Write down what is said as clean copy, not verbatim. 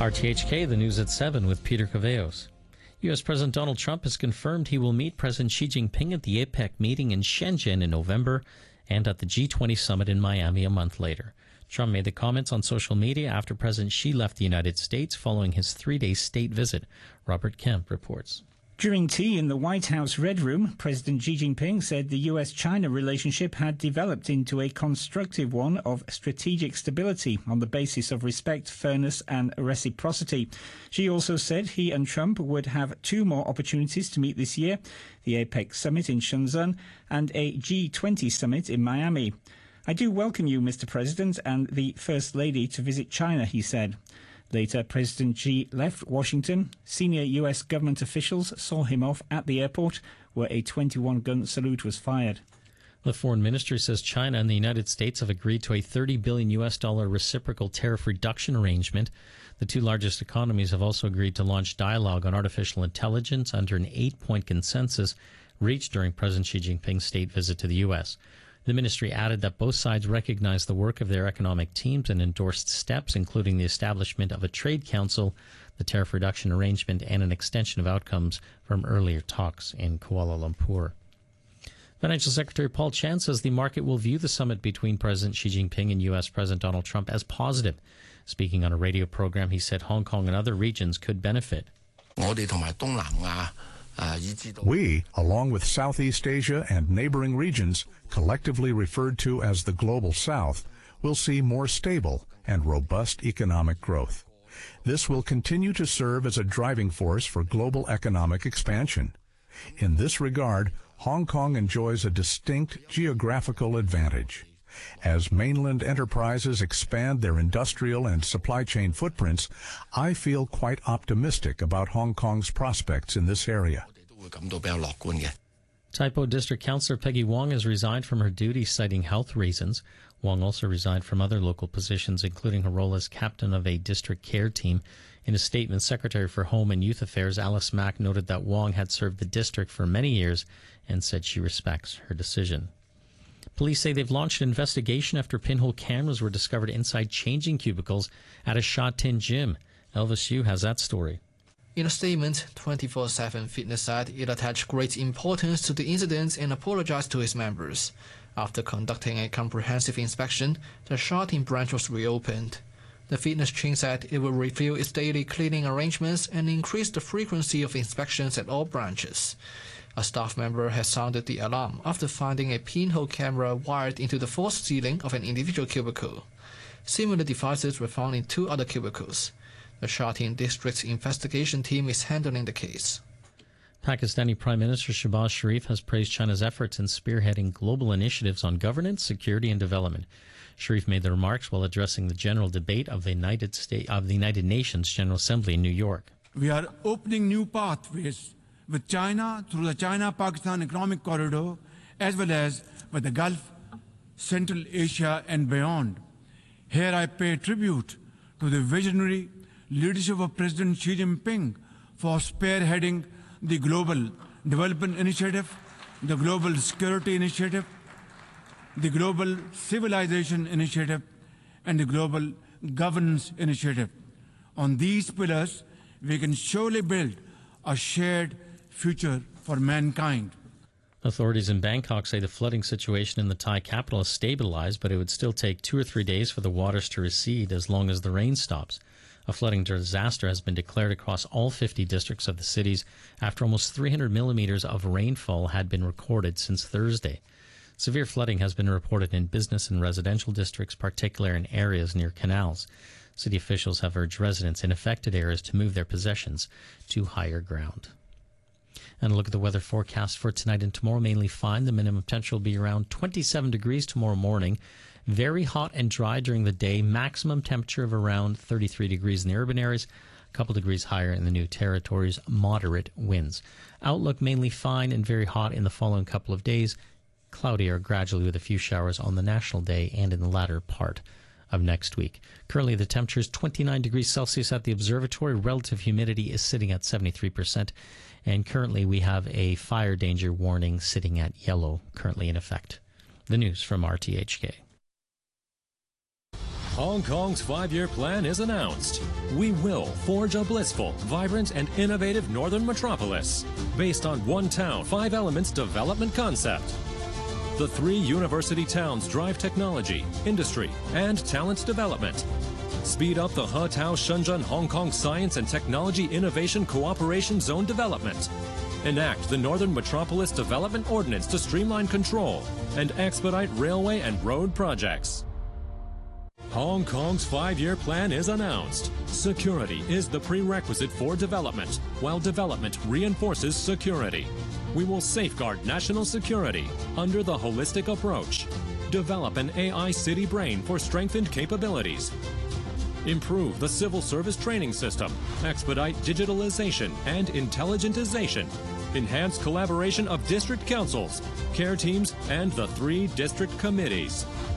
RTHK, the news at 7 with Peter Caveos. U.S. President Donald Trump has confirmed he will meet President Xi Jinping at the APEC meeting in Shenzhen in November and at the G20 summit in Miami a month later. Trump made the comments on social media after President Xi left the United States following his 3-day state visit. Robert Kemp reports. During tea in the White House Red Room, President Xi Jinping said the U.S.-China relationship had developed into a constructive one of strategic stability on the basis of respect, fairness and reciprocity. Xi also said he and Trump would have 2 more opportunities to meet this year, the APEC summit in Shenzhen and a G20 summit in Miami. "I do welcome you, Mr. President, and the First Lady to visit China," he said. Later, President Xi left Washington. Senior U.S. government officials saw him off at the airport, where a 21-gun salute was fired. The foreign ministry says China and the United States have agreed to a $30 billion reciprocal tariff reduction arrangement. The 2 largest economies have also agreed to launch dialogue on artificial intelligence under an 8-point consensus reached during President Xi Jinping's state visit to the U.S. The ministry added that both sides recognize the work of their economic teams and endorsed steps, including the establishment of a trade council, the tariff reduction arrangement, and an extension of outcomes from earlier talks in Kuala Lumpur. Financial Secretary Paul Chan says the market will view the summit between President Xi Jinping and U.S. President Donald Trump as positive. Speaking on a radio program, he said Hong Kong and other regions could benefit. We, along with Southeast Asia and neighboring regions, collectively referred to as the Global South, will see more stable and robust economic growth. This will continue to serve as a driving force for global economic expansion. In this regard, Hong Kong enjoys a distinct geographical advantage. As mainland enterprises expand their industrial and supply chain footprints, I feel quite optimistic about Hong Kong's prospects in this area. Tai Po District Councillor Peggy Wong has resigned from her duties citing health reasons. Wong also resigned from other local positions, including her role as captain of a district care team. In a statement, Secretary for Home and Youth Affairs Alice Mack noted that Wong had served the district for many years and said she respects her decision. Police say they've launched an investigation after pinhole cameras were discovered inside changing cubicles at a Sha Tin gym. Elvis Yu has that story. In a statement, 24/7 Fitness said it attached great importance to the incident and apologized to its members. After conducting a comprehensive inspection, the Sha Tin branch was reopened. The fitness chain said it will review its daily cleaning arrangements and increase the frequency of inspections at all branches. A staff member has sounded the alarm after finding a pinhole camera wired into the false ceiling of an individual cubicle. Similar devices were found in 2 other cubicles. The Sha Tin District's investigation team is handling the case. Pakistani Prime Minister Shehbaz Sharif has praised China's efforts in spearheading global initiatives on governance, security and development. Sharif made the remarks while addressing the general debate of the United Nations General Assembly in New York. We are opening new pathways with China through the China-Pakistan Economic Corridor, as well as with the Gulf, Central Asia and beyond. Here I pay tribute to the visionary leadership of President Xi Jinping for spearheading the Global Development Initiative, the Global Security Initiative, the Global Civilization Initiative, and the Global Governance Initiative. On these pillars, we can surely build a shared future for mankind. Authorities in Bangkok say the flooding situation in the Thai capital has stabilized, but it would still take 2 or 3 days for the waters to recede as long as the rain stops. A flooding disaster has been declared across all 50 districts of the cities after almost 300 millimeters of rainfall had been recorded since Thursday. Severe flooding has been reported in business and residential districts, particularly in areas near canals. City officials have urged residents in affected areas to move their possessions to higher ground. And a look at the weather forecast for tonight and tomorrow. Mainly fine. The minimum temperature will be around 27 degrees tomorrow morning. Very hot and dry during the day. Maximum temperature of around 33 degrees in the urban areas. A couple degrees higher in the New Territories. Moderate winds. Outlook mainly fine and very hot in the following couple of days. Cloudier gradually with a few showers on the National Day and in the latter part of next week. Currently, the temperature is 29 degrees Celsius at the observatory. Relative humidity is sitting at 73%. And currently, we have a fire danger warning sitting at yellow, currently in effect. The news from RTHK. Hong Kong's 5-year plan is announced. We will forge a blissful, vibrant, and innovative northern metropolis based on one town, 5 elements development concept. The 3 university towns drive technology, industry, and talent development. Speed up the He-Tao Shenzhen Hong Kong Science and Technology Innovation Cooperation Zone development. Enact the Northern Metropolis Development Ordinance to streamline control and expedite railway and road projects. Hong Kong's 5-year plan is announced. Security is the prerequisite for development, while development reinforces security. We will safeguard national security under the holistic approach. Develop an AI city brain for strengthened capabilities. Improve the civil service training system. Expedite digitalization and intelligentization. Enhance collaboration of district councils, care teams, and the 3 district committees.